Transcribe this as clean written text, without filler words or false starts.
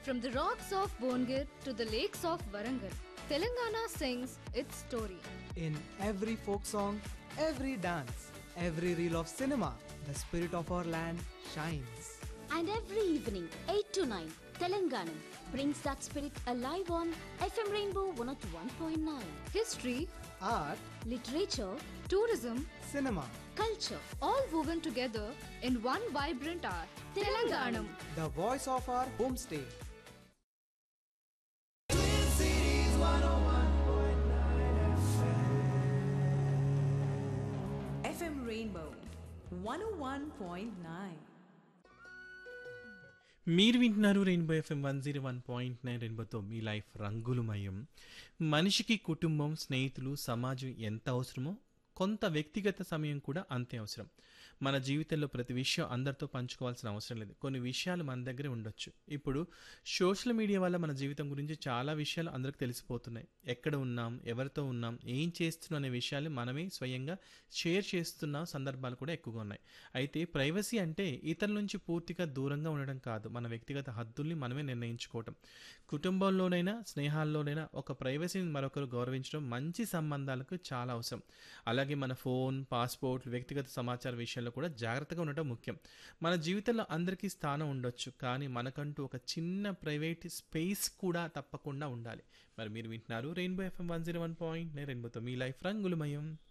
From the rocks of Bongir to the lakes of Warangal, Telangana sings its story. In every folk song, every dance, every reel of cinema, the spirit of our land shines. And every evening, 8 to 9, Telangana brings that spirit alive on FM Rainbow 101.9. History, Art, Literature, tourism, cinema, culture, all woven together in one vibrant art. Telanganam. the voice of our homestay. FM Rainbow 101.9. మీరు వింటున్నారు rainbow FM 101.9. రెయిన్బోతో మీ life రంగులమయం. మనిషికి కుటుంబం, స్నేహితులు, సమాజం ఎంత అవసరమో కొంత వ్యక్తిగత సమయం కూడా అంతే అవసరం. మన జీవితంలో ప్రతి విషయం అందరితో పంచుకోవాల్సిన అవసరం లేదు. కొన్ని విషయాలు మన దగ్గరే ఉండొచ్చు. ఇప్పుడు సోషల్ మీడియా వల్ల మన జీవితం గురించి చాలా విషయాలు అందరికి తెలిసిపోతున్నాయి. ఎక్కడ ఉన్నాం, ఎవరితో ఉన్నాం, ఏం చేస్తున్నాం అనే విషయాలు మనమే స్వయంగా షేర్ చేస్తున్న సందర్భాలు కూడా ఎక్కువగా ఉన్నాయి. అయితే ప్రైవసీ అంటే ఇతరుల నుంచి పూర్తిగా దూరంగా ఉండడం కాదు, మన వ్యక్తిగత హద్దుల్ని మనమే నిర్ణయించుకోవటం. కుటుంబంలోనైనా స్నేహాల్లోనైనా ఒక ప్రైవసీని మరొకరు గౌరవించడం మంచి సంబంధాలకు చాలా అవసరం. అలాగే మన ఫోన్, పాస్పోర్ట్, వ్యక్తిగత సమాచార విషయాల్లో కూడా జాగ్రత్తగా ఉండటం ముఖ్యం. మన జీవితంలో అందరికీ స్థానం ఉండొచ్చు, కానీ మనకంటూ ఒక చిన్న ప్రైవేట్ స్పేస్ కూడా తప్పకుండా ఉండాలి. మరి మీరు వింటున్నారు రెయిన్బో ఎఫ్ఎం 101.9. రెయిన్బోతో మీ లైఫ్ రంగులమయం.